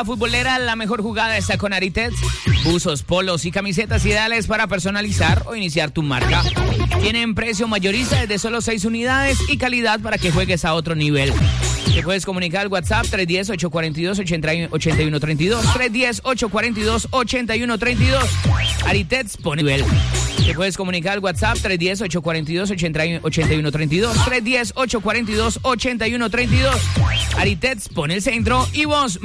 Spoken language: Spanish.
temporada futbolera, la mejor jugada está con Aritet. Buzos, polos y camisetas ideales para personalizar o iniciar tu marca. Tienen precio mayorista desde solo 6 unidades y calidad para que juegues a otro nivel. Te puedes comunicar al WhatsApp 310-842-8132. 310-842-8132. Aritet pone nivel. Te puedes comunicar al WhatsApp 310-842-8132. 310-842-8132. Aritet pone el centro y vos